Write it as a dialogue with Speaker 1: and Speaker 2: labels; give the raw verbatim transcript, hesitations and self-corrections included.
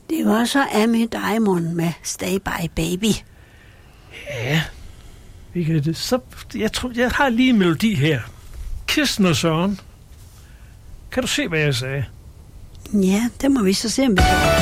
Speaker 1: Det var så Amy Diamond med Stay By Baby.
Speaker 2: Ja, vi kan det. Så, jeg tror, jeg har lige en melodi her. Kirsten og Søren. Kan du se, hvad jeg sagde?
Speaker 1: Ja, det må vi så se, om vi kan.